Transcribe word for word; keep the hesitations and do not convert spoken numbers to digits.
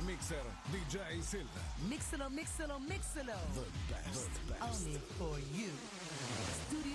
mixer D J Silva. Mixalo, mixalo, mixalo. The best, the best. Only for you. Studio